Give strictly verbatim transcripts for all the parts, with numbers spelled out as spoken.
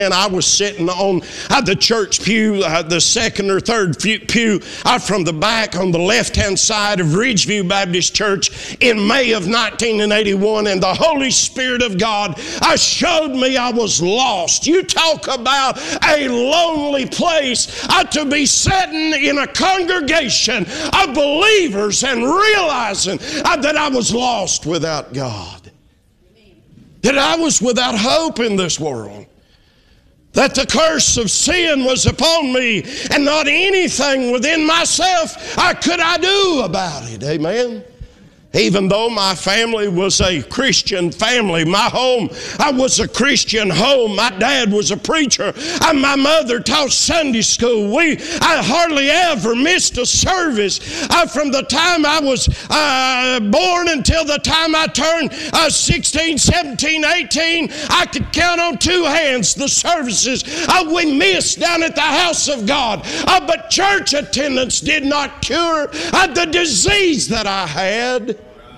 And I was sitting on uh, the church pew, uh, the second or third pew uh, from the back on the left-hand side of Ridgeview Baptist Church in May of nineteen eighty-one, and the Holy Spirit of God uh, showed me I was lost. You talk about a lonely place uh, to be sitting in a congregation of believers and realizing uh, that I was lost without God, that I was without hope in this world, that the curse of sin was upon me, and not anything within myself I could I do about it. Amen. Even though my family was a Christian family, my home I was a Christian home. My dad was a preacher, and my mother taught Sunday school. We I hardly ever missed a service uh, from the time I was uh, born until the time I turned uh, sixteen, seventeen, eighteen. I could count on two hands the services uh, we missed down at the house of God. Uh, but church attendance did not cure uh, the disease that I had.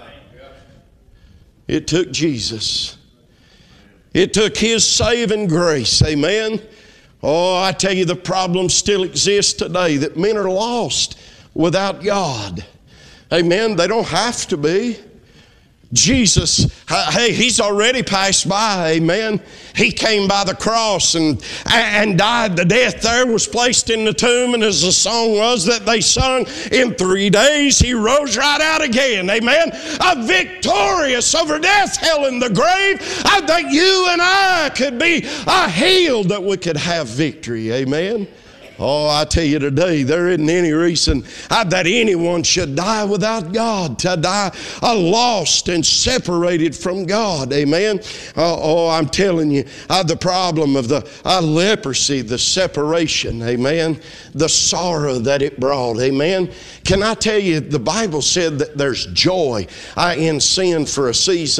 It took Jesus. It took His saving grace. Amen. Oh, I tell you, the problem still exists today, that men are lost without God. Amen. They don't have to be. Jesus, hey, He's already passed by, amen. He came by the cross and, and died. The death there was placed in the tomb, and as the song was that they sung, in three days He rose right out again, amen. Uh, victorious over death, hell, and the grave, uh, that you and I could be uh, healed, that we could have victory, amen. Oh, I tell you today, there isn't any reason uh, that anyone should die without God, to die uh, lost and separated from God. Amen. Uh, oh, I'm telling you, uh, the problem of the uh, leprosy, the separation, amen, the sorrow that it brought, amen. Can I tell you, the Bible said that there's joy uh, in sin for a season.